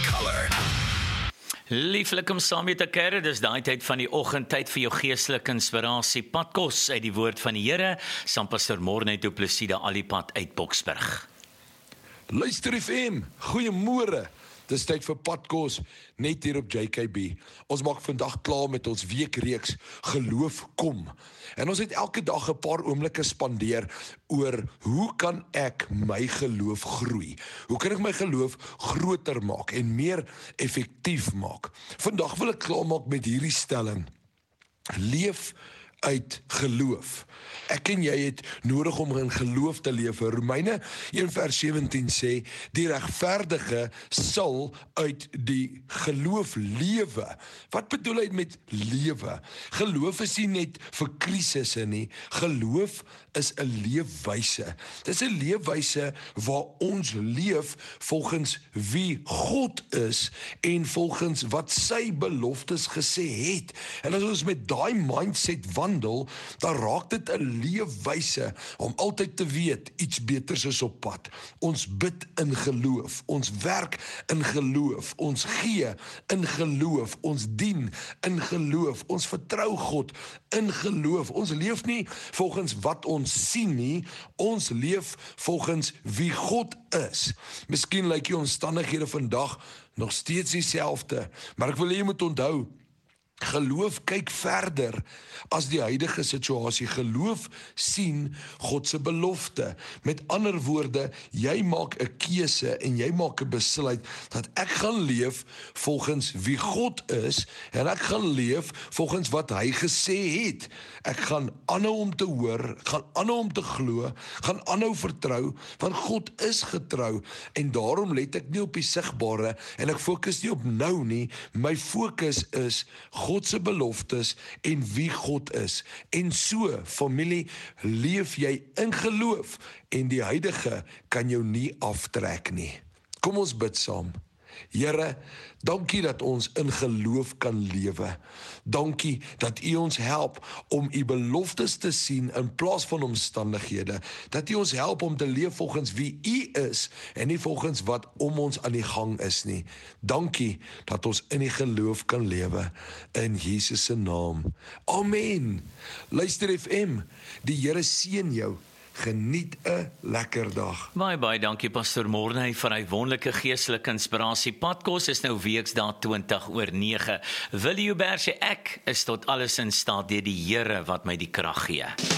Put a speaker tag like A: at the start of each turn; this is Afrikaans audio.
A: Color.
B: Lieflik om saam met te kere, dis daai tyd van die oggend, tyd vir jou geestelike inspirasie, padkos uit die woord van die Here, saam Pastor Morne Du Plessis Alipad uit Boksburg.
C: Luister FM, goeiemôre. Dis tyd vir padkos, net hier op JKB. Ons maak vandag klaar met ons weekreeks Geloof Kom. En ons het elke dag 'n paar oomblikke spandeer oor hoe kan ek my geloof groei? Hoe kan ek my geloof groter maak en meer effektief maak? Vandag wil ek klaarmaak met hierdie stelling. Leef uit geloof. Ek en jy het nodig om in geloof te leef. Romeine 1:17 sê, die regverdige sal uit die geloof lewe. Wat bedoel hy met lewe? Geloof is nie net vir krisisse nie. Geloof is 'n leefwyse. Dis 'n leefwyse waar ons leef volgens wie God is en volgens wat sy beloftes gesê het. En as ons met daai mindset wandel, dan raak dit 'n leefwyse om altyd te weet iets beters is op pad. Ons bid in geloof, ons werk in geloof, ons gee in geloof, ons dien in geloof, ons vertrou God in geloof. Ons leef nie volgens wat ons sien nie, ons leef volgens wie God is. Miskien lyk die omstandighede vandag nog steeds dieselfde, maar ek wil hê jy moet onthou, geloof kyk verder as die huidige situasie. Geloof sien God se belofte. Met ander woorde, jy maak 'n keuse en jy maak 'n besluit dat ek gaan leef volgens wie God is en ek gaan leef volgens wat hy gesê het. Ek gaan aanhou om te hoor, gaan aanhou om te glo, gaan aanhou vertrou, want God is getrou en daarom let ek nie op die sigbare en ek fokus nie op nou nie. My fokus is God se beloftes en wie God is. En so, familie, leef jy in geloof en die huidige kan jou nie aftrek nie. Kom ons bid saam. Here, dankie dat ons in geloof kan lewe. Dankie dat U ons help om U beloftes te sien in plaas van omstandighede. Dat U ons help om te leef volgens wie U is en nie volgens wat om ons aan die gang is nie. Dankie dat ons in die geloof kan lewe in Jesus se naam. Amen. Luister FM, die Here seën jou. Geniet 'n lekker dag.
B: Baie dankie Pastor Morne vir hy wonderlike geestelike inspirasie. Padkos is nou Weksdae 20:09. Wil jy berse ek is tot alles in staat deur die Here wat my die krag gee.